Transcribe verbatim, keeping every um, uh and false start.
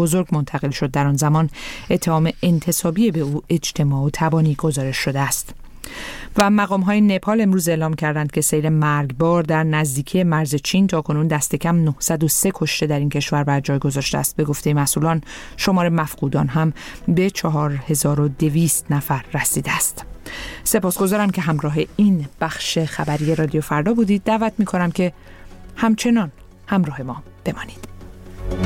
بزرگ منتقل شد. در آن زمان اتهام انتصابی به او اجتماع و تبانی گزارش شده است. و مقام‌های نپال امروز اعلام کردند که سیل مرگبار در نزدیکی مرز چین تاکنون دست کم نهصد و سه کشته در این کشور بر جای گذاشته است. به گفته مسئولان شمار مفقودان هم به چهار هزار و دویست نفر رسیده است. سپاسگزارم که همراه این بخش خبری رادیو فردا بودید. دعوت می‌کنم که همچنان همراه ما بمانید.